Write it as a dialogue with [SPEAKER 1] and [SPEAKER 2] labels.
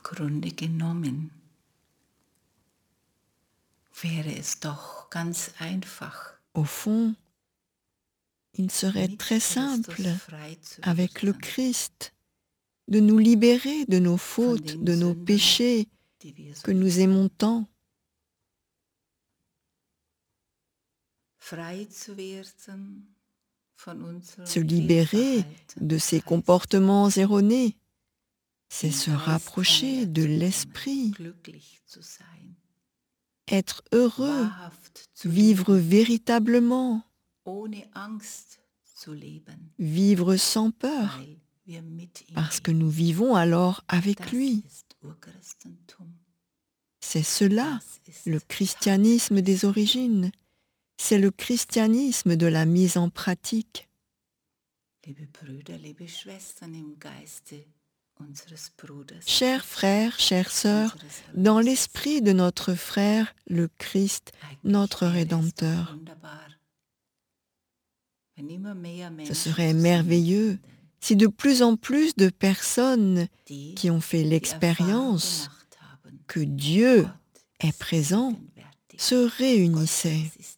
[SPEAKER 1] Grunde genommen wäre es doch ganz einfach,
[SPEAKER 2] Au fond, il serait
[SPEAKER 1] mit
[SPEAKER 2] très
[SPEAKER 1] Christus
[SPEAKER 2] simple,
[SPEAKER 1] frei zu
[SPEAKER 2] avec le
[SPEAKER 1] werden
[SPEAKER 2] Christ, de nous libérer de nos
[SPEAKER 1] von
[SPEAKER 2] fautes,
[SPEAKER 1] den
[SPEAKER 2] de nos
[SPEAKER 1] Sünden,
[SPEAKER 2] péchés
[SPEAKER 1] die wir so
[SPEAKER 2] que nous aimons
[SPEAKER 1] lieben.
[SPEAKER 2] tant,
[SPEAKER 1] Frei zu werden von
[SPEAKER 2] se
[SPEAKER 1] unserem
[SPEAKER 2] libérer
[SPEAKER 1] Fehlverhalten,
[SPEAKER 2] de ces
[SPEAKER 1] heißt
[SPEAKER 2] comportements
[SPEAKER 1] es,
[SPEAKER 2] erronés. C'est
[SPEAKER 1] im
[SPEAKER 2] se
[SPEAKER 1] Geist
[SPEAKER 2] rapprocher
[SPEAKER 1] näher
[SPEAKER 2] de
[SPEAKER 1] zu kommen,
[SPEAKER 2] l'Esprit,
[SPEAKER 1] glücklich zu sein,
[SPEAKER 2] être heureux,
[SPEAKER 1] wahrhaft zu
[SPEAKER 2] vivre
[SPEAKER 1] leben,
[SPEAKER 2] véritablement,
[SPEAKER 1] ohne Angst zu leben,
[SPEAKER 2] vivre sans peur,
[SPEAKER 1] weil wir mit ihm
[SPEAKER 2] parce que nous
[SPEAKER 1] leben.
[SPEAKER 2] vivons alors avec
[SPEAKER 1] Das
[SPEAKER 2] lui.
[SPEAKER 1] ist Urchristentum.
[SPEAKER 2] C'est cela,
[SPEAKER 1] Das
[SPEAKER 2] le
[SPEAKER 1] ist
[SPEAKER 2] christianisme des
[SPEAKER 1] Taufchristen.
[SPEAKER 2] origines. C'est le christianisme de la mise en pratique.
[SPEAKER 1] Liebe Brüder, liebe Schwestern im Geiste unseres Bruders,
[SPEAKER 2] Chers frères, chères sœurs,
[SPEAKER 1] unseres
[SPEAKER 2] dans
[SPEAKER 1] Erlösers.
[SPEAKER 2] l'esprit de notre frère, le Christ,
[SPEAKER 1] Eigentlich
[SPEAKER 2] notre
[SPEAKER 1] wäre es doch
[SPEAKER 2] Rédempteur.
[SPEAKER 1] wunderbar, wenn immer mehr
[SPEAKER 2] Ce
[SPEAKER 1] Menschen
[SPEAKER 2] serait merveilleux
[SPEAKER 1] zusammenfinden,
[SPEAKER 2] si de plus en plus de personnes
[SPEAKER 1] die
[SPEAKER 2] qui ont fait
[SPEAKER 1] die Erfahrung
[SPEAKER 2] l'expérience
[SPEAKER 1] gemacht haben,
[SPEAKER 2] que Dieu
[SPEAKER 1] Gott
[SPEAKER 2] est
[SPEAKER 1] ist
[SPEAKER 2] présent
[SPEAKER 1] gegenwärtig.
[SPEAKER 2] se
[SPEAKER 1] Gott
[SPEAKER 2] réunissaient.
[SPEAKER 1] ist